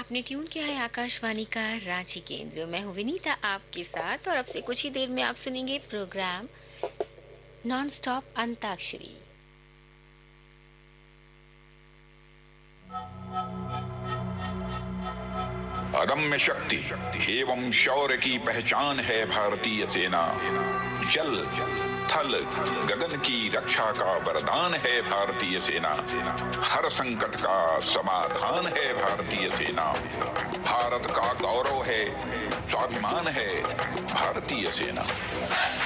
आपने ट्यून किया है आकाशवाणी का रांची केंद्र। मैं हूँ विनीता आपके साथ और अब से कुछ ही देर में आप सुनेंगे प्रोग्राम नॉन स्टॉप अंताक्षरी। अदम्य शक्ति एवं शौर्य की पहचान है भारतीय सेना। जल थल गगन की रक्षा का वरदान है भारतीय सेना। हर संकट का समाधान है भारतीय सेना। भारत का गौरव है, स्वाभिमान है भारतीय सेना।